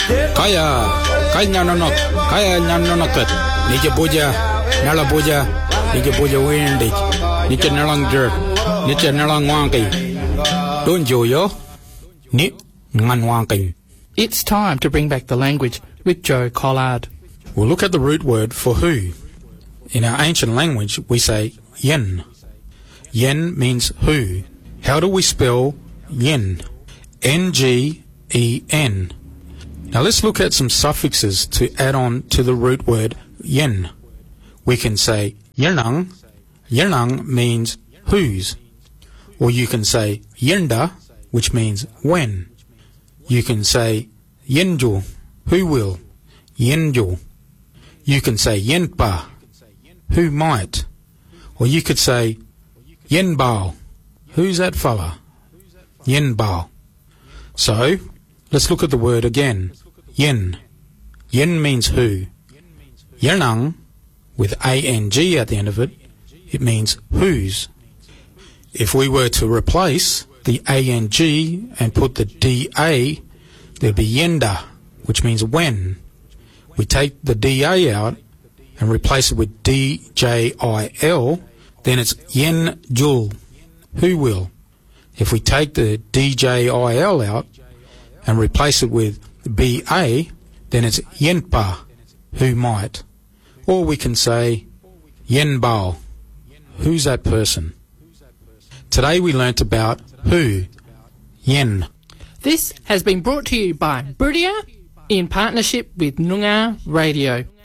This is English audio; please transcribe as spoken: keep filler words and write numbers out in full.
Kaya, kaya nyanonok, kaya nyanonokot. Nike boja, nala boja, nike boja windy, nike nalang jerk, nike nalang wanky. Don't you yo? Ni ngan wanky. It's time to bring back the language with Joe Collard. We'll look at the root word for who. In our ancient language, we say yen. Yen means who. How do we spell yen? N G E N. Now let's look at some suffixes to add on to the root word yen. We can say yenang. Yenang means whose. Or you can say yenda, which means when. You can say yenju, who will. Yenju. You can say yenpa, who might. Or you could say yenbao, who's that fella? Yenbao. So, let's look at the word again. Yen. Yen means who. Yenang, with A N G at the end of it, it means whose. If we were to replace the A N G and put the D A, there'd be yenda, which means when. We take the D A out and replace it with D J I L, then it's yen jul, who will. If we take the D J I L out and replace it with B A, then it's yenpa, who might. Or we can say yenbao, who's that person. Today we learnt about who, yen. This has been brought to you by Buriya in partnership with Noongar Radio.